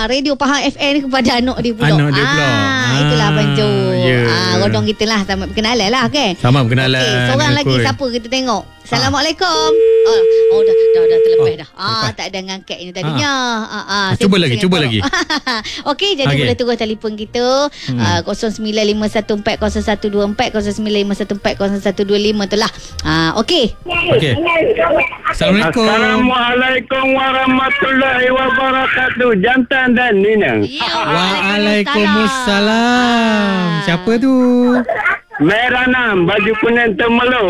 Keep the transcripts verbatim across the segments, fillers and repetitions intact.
radio Pahang F M ni kepada anak dia pula. Anak dia pula. Ah, Ah, itulah Abang Jo. ya. Ah, rodong kita lah, selamat berkenalan lah, okey. Selamat berkenalan. Okey, seorang lagi Koi. siapa kita tengok. Assalamualaikum. Oh, oh dah dah dah terlepas Oh, dah. Ah, terlepas. tak ada ngangkat ni tadinya. Ah, ah, saya cuba pusing lagi, cuba korang. lagi. Okey, jadi Okey. boleh terus telefon kita Hmm. ah, kosong sembilan lima satu empat kosong satu dua empat kosong sembilan lima satu empat kosong satu dua lima tu lah. Ah, okey. Okey. Assalamualaikum. Assalamualaikum warahmatullahi wabarakatuh. Jantan dan Nina. Ya, Waalaikumsalam. Siapa tu? Merah enam, baju kuning temeluh.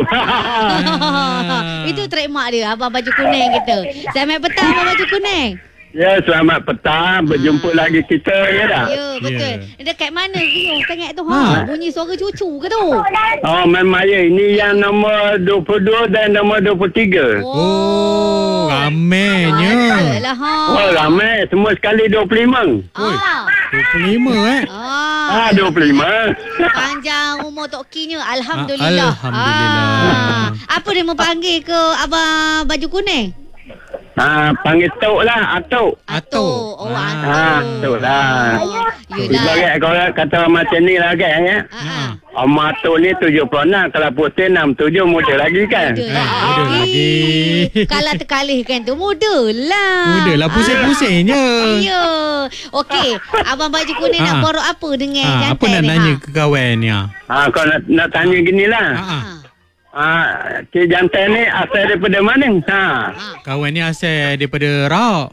Itu trademark dia, abang baju kuning kita. Selamat petang abang baju kuning. Ya, selamat petang. Berjumpa lagi kita, ya dah? Ya, betul. Ya. Dekat mana Rio sangat tu Ha. ha? Bunyi suara cucu ke tu? Oh, memang ya. Ini yang nombor dua puluh dua dan nombor dua puluh tiga. Oh, ramainya. Alah ha. Oh, ramai. Semua sekali dua puluh lima. Ah. dua puluh lima eh. Ah. Ah, dua puluh lima. Panjang umur Tok Kinya. Alhamdulillah. Alhamdulillah. Ah. Apa dia mau panggil ke abang baju kuning? Ah, panggil Tok lah. Atok. Atuk. Oh, Ah. Atuk. Ah, Atuk lah. Oh, Ibarat yelah. kalau kata macam ni lah kan, ya? Ah. Om Atok ni tujuh puluh enam. Kalau putih enam puluh tujuh, muda lagi kan? Muda Ah, muda lagi. Kalau terkalihkan tu muda lah. Muda lah, pusing-pusing je. Ya. Okey, abang baju kuning nak Ah. borok apa dengan Ah, jantan apa nak ni, tanya ha? ke kawan ni? ah? Ah, kau nak, nak tanya gini lah. Ah, ah. Ah, Cik Jantan ni asal daripada mana? Ha. Kawan ni asal daripada Rauk.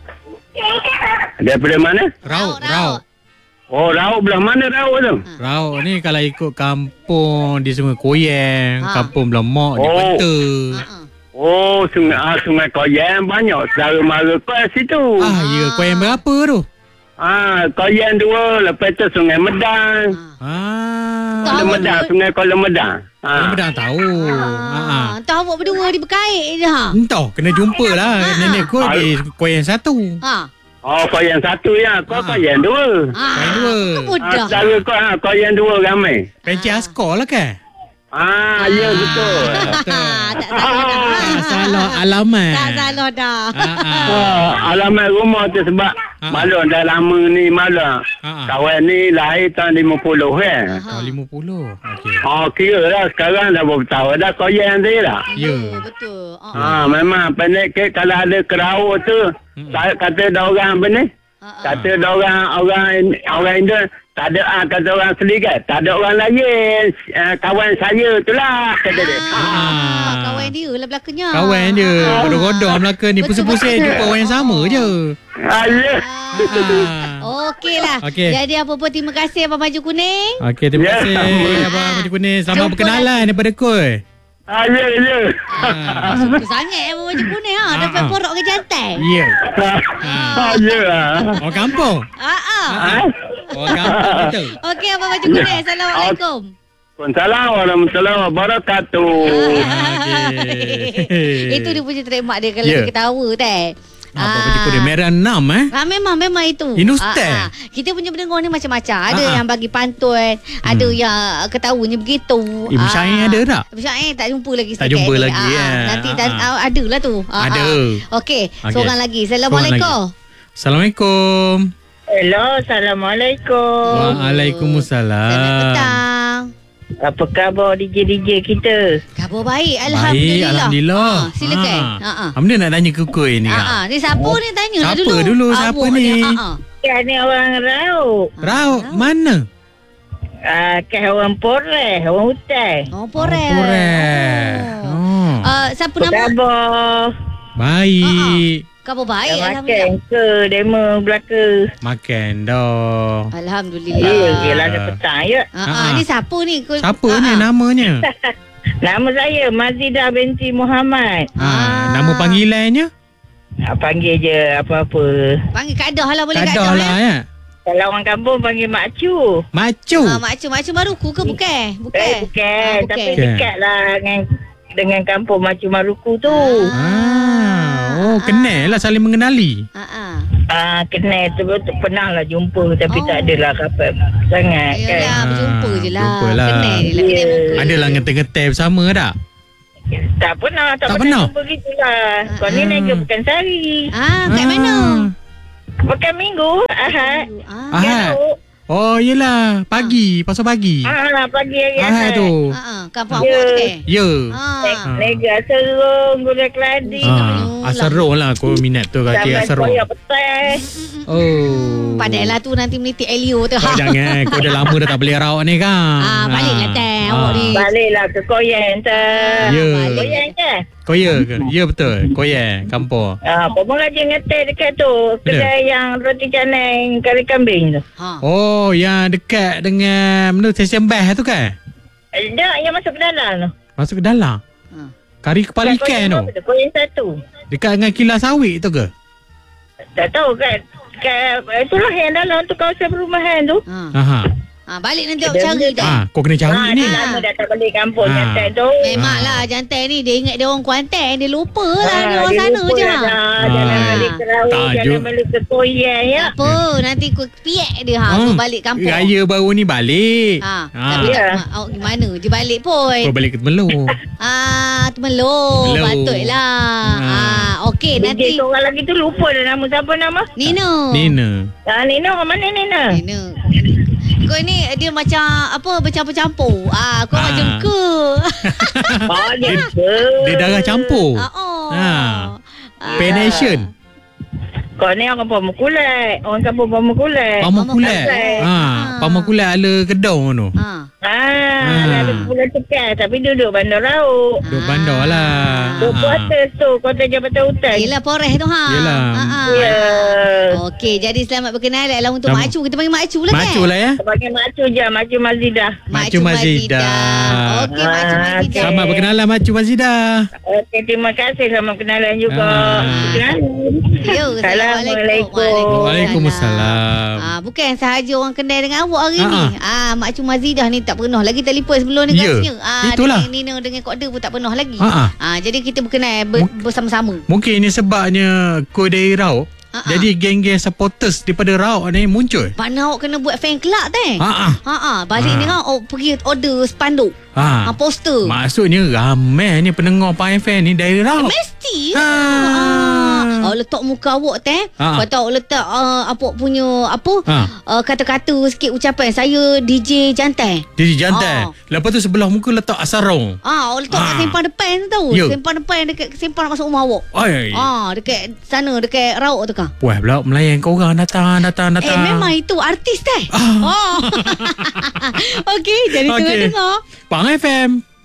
Daripada mana? Rauk, Rauk, Rauk. Oh, Rauk belah mana Rauk tu? Rauk ni kalau ikut kampung di Sungai Koyang, Ha. kampung Belemok, di Oh. Peta. Ha. Oh, sungai ah, sungai Koyang banyak saudara mara kau kat situ. Ah, ya, Koyang berapa tu? Ah, Koyang dua, lepas tu Sungai Medang. Ah. Tahu Kuala Medang, tu. Sungai Kuala Medang. Kamu Ah. dah tahu. Ha ah. Ah, entah awak berdua di berkait je ha. Entah, kena jumpa lah. Ha, ha. Nenek kau Ah. di Koyang satu. Ha. Oh, Koyang satu ya. Kau Ah. Koyang dua. Ah, Koyang dua. Kau Ah, mudah. saudara kau ah, Koyang dua ramai. Pencik askar lah kan? Ah, ya betul. Ah, tak salah dah. Tak salah alamat. Tak salah dah. Ha ah. Oh, alamat rumah tu sebab Ah. maklum dah lama ni maklum. Ha ah. Kawan ni lahir tahun lima puluh kan. Tahun lima puluh. Okey. Oh, kira lah sekarang dah berapa tahun dah Koyang dia dah. Ya. Betul. Ah, Ha, memang pendek ke kalau ada kerau tu, Hmm. saya kata dah orang apa ni? ah, ah. Kata dah orang orang orang Indo tak ada ah, kata orang sedikit, tak ada orang lain. Uh, kawan saya tu lah kata dia. Ah, kawan dia lah belakangnya. Kawan je. Godong-godong Melaka ni. Betul, Pusing-pusing betul. jumpa orang yang sama je. Ah, ya. Ah. Okey lah. Okey. Jadi apa pun terima kasih Abang Baju Kuning. Okey, terima Ya, kasih sama. Abang Baju Kuning. Selamat Jumpa berkenalan daripada Koi. Ah, ya, ya. Ah. Suka sangat Abang Baju Kuning ha. Dapat Ah. porok ke jantan. Ya. Ah, ya. Orang kampung. Ah, ah. Ah. Orang kampung betul. Okey Abang Baju Kuning. Assalamualaikum. Waalaikumsalam warahmatullahi wabarakatuh. Okey. Itu dia punya trademark dia kalau Ya. dia ketawa tak. Apa baju kuning merah enam eh? Ah, memang memang itu. Ini ustaz. Ah, ah. Kita punya pendengar ni macam-macam. Ada Ah, ah. yang bagi pantun, ada Hmm. yang ketawanya begitu. Ibu Syair ada tak? Ibu Syair tak jumpa lagi Tak setakat jumpa ni. lagi, Ah, ya. ah. Nanti Ah, dan ah. ah, ada lah tu. Ah, Ada. ah. Okey, Okey. seorang lagi. Seorang Assalamualaikum. Assalamualaikum. Hello, Assalamualaikum. Waalaikumsalam. Selamat petang. Apa khabar D J D J kita? Khabar baik, Baik, alhamdulillah. Alhamdulillah. Ah, silakan. Ha. Ha ah. Benda nak tanya ke Koi ni. Ha Kak? ah. Ni siapa ni tanya lah Siapa dulu. dulu? Siapa Awak ni? Ha ah. Kan ni orang Rauk. Rauk, mana? Ah, kan orang Poreh, orang hutan. Oh, Porel. Porel. Oh. Oh. Uh, siapa Apa nama? khabar? Baik. Khabar baik, Dah makan alhamdulillah. ke demo belaka? Makan dah. Alhamdulillah. Ya, yelah dah petang ya. Ha ah. Ah. Ni siapa ni? Kau- Siapa Ah, ni ah. namanya? Nama saya Mazidah binti Muhammad. Ha, Ah. nama panggilannya? Ah, panggil je apa-apa. Panggil Kak Dah lah, boleh Kak Kadah Dah lah eh? ya. Kalau orang kampung panggil Mak Cu. Macu. Ah, Makcik, Makcik Maruku ke bukan? Bukan. Eh, bukan. Ah, Tapi Bukan. dekat lah dengan, dengan kampung Mak Cu Maruku tu. Ah, oh, kenal lah, saling mengenali. Ha ah. Ah, kenal tu, tu pernah lah jumpa tapi Oh. tak adalah rapat sangat kan. Yalah, berjumpa je lah. Jumpa lah. Kenal je lah. Ya. Kenal muka. Adalah ngeteh-ngeteh bersama tak? Tak pernah, tak, Tak pernah pernah? jumpa gitu lah. Kau ni Ah. negara Pekan Sari. Ah, kat mana? Pekan Minggu. Ahad. Ah. Ahad. Oh, yelah. Pagi. Pasal pagi. Ah, pagi hari Ahad tu. Ha ah, kampung Ya. awak tu ke? Ya. Ha. Lega serung, gula keladi. Ah, asarong lah aku minat tu kaki Sampai asarong. koyak petai. Oh. Padahlah tu nanti menitik Elio tu. Kau jangan. Kau dah lama dah tak beli rauk ni kan. Ah, baliklah teh awak ni. Baliklah ke koyak entah. Ya. Koyak ke? Kau ya ke? Ya betul. Kau ya. Kampung. Ah, Papa Raja ngetek dekat tu. Kedai yang roti canai kari kambing tu. Ha. Oh, yang dekat dengan mana stesen bas tu kan? Eh, Dah, yang masuk ke dalam tu. Masuk ke dalam. Ha. Kari kepala ikan tu. Koyak satu. Dekat dengan kilas sawit tu ke? Tak tahu kan. Kat, itulah yang dalam tu kawasan perumahan tu. Ha. Aha. Ha, balik nanti awak Dia- cari dia- dah. Ah, kau kena Ah, cari ni. dah lama dah tak balik kampung Ah. jantan tu. Memanglah jantan ni dia ingat dia orang Kuantan, dia lupa lah Ah, dia orang dia sana lupa je. dah, dah. Jangan Ah. balik ke Raut, Tajuk. jangan balik ke Koyan ya. Apa nanti ku piak dia ha Ah. so balik kampung. Raya baru ni balik. Ha, Ah. tapi Ya. tak awak gimana? Dia balik pun. Kau balik ke Temelur. Ah, temelur. Temelur. Patutlah. Ah. Ah, okey D J nanti seorang lagi tu lupa dah nama siapa nama. Nino. Nina. Ah, Nina orang mana Nina? Nino. Kau ni dia macam apa bercampur-campur. Ah, kau Ah. macam ke. Oh, dia Dia darah campur. Ah, oh. Ah. Ah. Pan Nation. Kau ni orang Pamukulat. Orang kampung Pamukulat. Pamakulat. Pamukulat. Ha, Pamakulat ala Kedong tu. Ah. Ah, Ah. ada pulau tekan tapi duduk Bandar Rauk. Duk bandar lah. Duduk Ah. quarters tu, Kota Jabatan Hutan. Yelah Polres tu ha. Yelah. Ah, ah. Ya. Okey, jadi selamat berkenalan lah untuk Selamat. Mak Acu. Kita panggil Mak Acu lah kan? Mak Cu lah ya. Sebagai Mak Cu je, Mak Cu Mazidah. Mak Cu Mazidah. Okey, Mak Acu Ah, Mazidah. Selamat berkenalan Mak Cu Mazidah. Okey, terima kasih sama kenalan juga. Ah. Kenalan. Ya, Assalamualaikum. Waalaikumsalam. Ah, bukan sahaja orang kenal dengan awak hari Ah, ni. Ah, Mak Cu Mazidah ni tak pernah lagi telefon sebelum ni Ya, katanya. Ah, itulah. dengan Nina dengan Kok De pun tak pernah lagi. Ah, ah. Ah, jadi kita berkenal ber, Muk- bersama-sama. Mungkin ini sebabnya kau dari Rauk. Ah, ah. Jadi geng-geng supporters daripada Rauk ni muncul. Mana awak kena buat fan club teh? Ha ah. Ha ah, balik Ah. ni kan oh, pergi order spanduk. Ha. Ah, poster. Maksudnya ramai ni pendengar P F M ni dari Rauk. Mesti. Ah. Ah. Awak letak muka awak teh. Ah. Lepas tu awak letak uh, apa punya apa? Ah. Uh, kata-kata sikit ucapan saya D J jantan. Jadi jantan. Ah. Lepas tu sebelah muka letak asarong. Ah, awak letak kat Ah. sempang depan tu tahu. Ya. Sempang depan dekat sempang nak masuk rumah awak. Oi. Ah, dekat sana dekat Rauk tu kan. Puas pula melayan kau orang datang datang Eh datang. memang itu artis teh. Ah. Oh. Okey, jadi Okey. tengok dengar. Pang F M.